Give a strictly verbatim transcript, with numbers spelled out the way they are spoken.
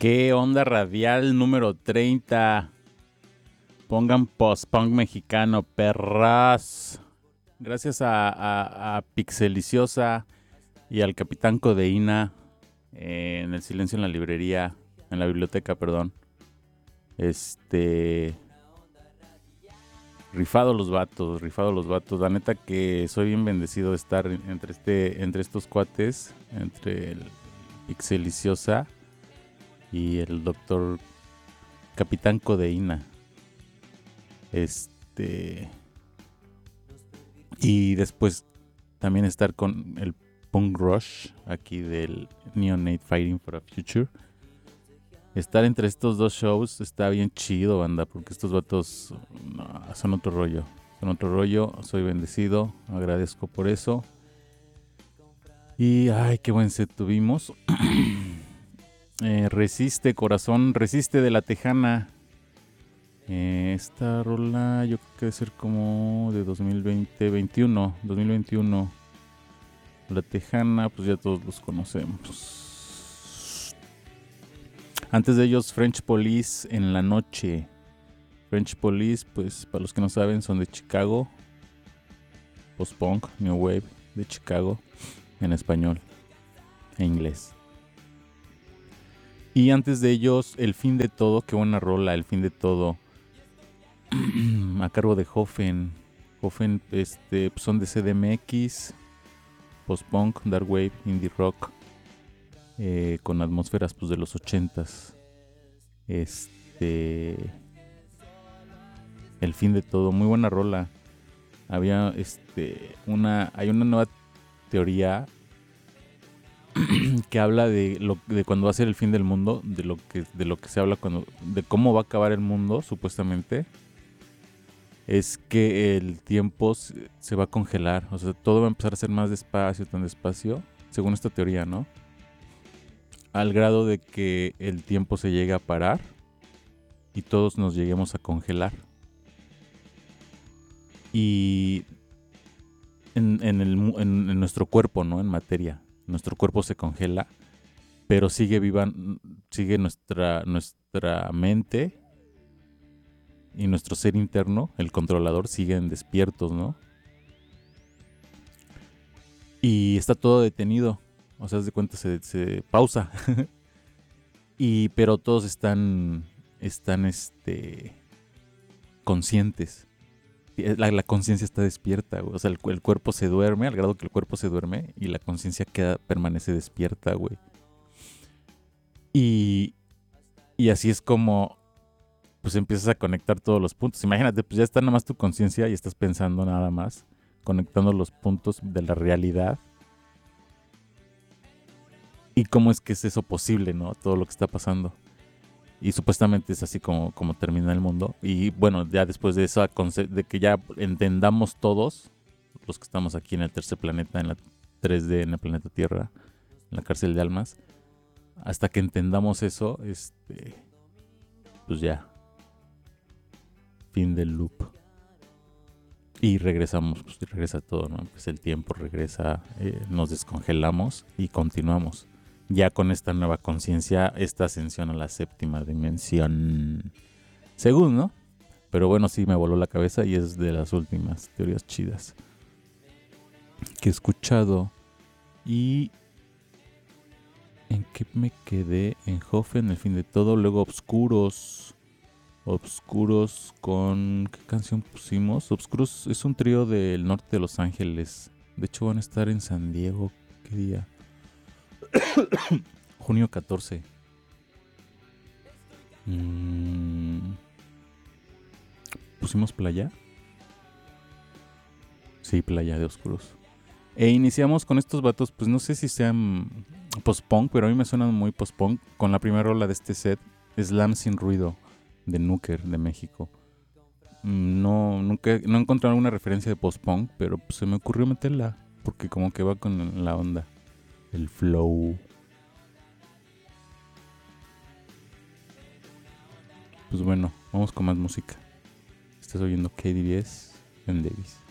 ¿Qué onda radial número treinta? Pongan post-punk mexicano, perras. Gracias a, a, a Pixeliciosa y al Capitán Codeína eh, en el silencio en la librería, en la biblioteca, perdón. Este... Rifado los vatos, rifado los vatos. La neta que soy bien bendecido de estar entre, este, entre estos cuates, entre el Pixeliciosa y el doctor Capitán Codeína. Este... Y después también estar con el Punk Rush aquí del Neonate Fighting for a Future. Estar entre estos dos shows está bien chido, banda, porque estos vatos no, son otro rollo. Son otro rollo, soy bendecido, agradezco por eso. Y ay, qué buen set tuvimos. eh, resiste, corazón, resiste de la Tejana. Eh, esta rola yo creo que debe ser como de dos mil veinte, veintiuno, dos mil veintiuno. La Tejana, pues ya todos los conocemos. Antes de ellos, French Police en la noche. French Police, pues para los que no saben, son de Chicago. Post-punk, New Wave de Chicago, en español e inglés. Y antes de ellos, El Fin de Todo, qué buena rola, El Fin de Todo. A cargo de Hoffen. Hoffen este, pues son de C D M X, post-punk, dark wave, indie rock, eh, con atmósferas pues de los ochentas. Este, El Fin de Todo, muy buena rola. Había este una, hay una nueva teoría que habla de lo de cuando va a ser el fin del mundo, de lo que de lo que se habla cuando de cómo va a acabar el mundo supuestamente. Es que el tiempo se va a congelar, o sea, todo va a empezar a ser más despacio, tan despacio, según esta teoría, ¿no? Al grado de que el tiempo se llegue a parar y todos nos lleguemos a congelar. Y en, en, el, en, en nuestro cuerpo, ¿no? En materia, nuestro cuerpo se congela, pero sigue viva, sigue nuestra, nuestra mente y nuestro ser interno, el controlador, siguen despiertos, ¿no? Y está todo detenido. O sea, haz de cuenta, se, se pausa. y, pero todos están, están, este, conscientes. La, la conciencia está despierta, güey. O sea, el, el cuerpo se duerme, al grado que el cuerpo se duerme y la conciencia queda, permanece despierta, güey. Y, y así es como pues empiezas a conectar todos los puntos. Imagínate, pues ya está nada más tu conciencia y estás pensando nada más, conectando los puntos de la realidad. ¿Y cómo es que es eso posible, no? Todo lo que está pasando. Y supuestamente es así como, como termina el mundo. Y bueno, ya después de eso, de que ya entendamos todos, los que estamos aquí en el tercer planeta, en la tres D, en el planeta Tierra, en la cárcel de almas, hasta que entendamos eso, este, pues ya. Fin del loop. Y regresamos, pues regresa todo, ¿no? Pues el tiempo regresa, eh, nos descongelamos y continuamos. Ya con esta nueva conciencia, esta ascensión a la séptima dimensión. Según, ¿no? Pero bueno, sí me voló la cabeza y es de las últimas teorías chidas que he escuchado. Y ¿en qué me quedé? En Hoffen, El Fin de Todo, luego Obscuros. Obscuros con... ¿Qué canción pusimos? Obscuros es un trío del norte de Los Ángeles. De hecho van a estar en San Diego. ¿Qué día? junio catorce. Mm. ¿Pusimos Playa? Sí, Playa de Obscuros. E iniciamos con estos vatos, pues no sé si sean post-punk, pero a mí me suenan muy post-punk. Con la primera rola de este set, Slam Sin Ruido, de Nuker, de México. No, nunca, no he encontrado alguna referencia de post-punk, pero pues se me ocurrió meterla, porque como que va con la onda, el flow. Pues bueno, vamos con más música. Estás oyendo K D B S, Ben Davis.